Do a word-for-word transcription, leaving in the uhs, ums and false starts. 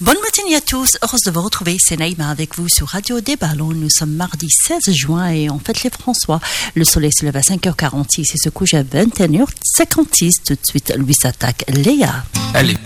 Bonne matinée à tous, heureuse de vous retrouver, c'est Naïma avec vous sur Radio des Ballons. Nous sommes mardi seize juin et on fête les François. Le soleil se lève à cinq heures quarante-six et se couche à vingt et une heures cinquante-six. Tout de suite, lui s'attaque Léa. Allez.